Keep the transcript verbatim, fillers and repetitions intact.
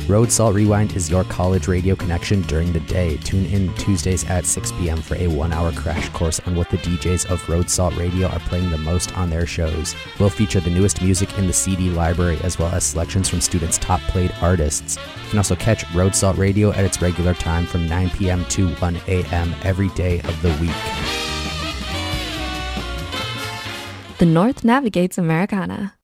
Road Salt Rewind is your college radio connection during the day. Tune in Tuesdays at six p.m. for a one-hour crash course on what the D Js of Road Salt Radio are playing the most on their shows. We'll feature the newest music in the C D library as well as selections from students' top-played artists. You can also catch Road Salt Radio at its regular time from nine p.m. to one a.m. every day of the week. The North navigates Americana.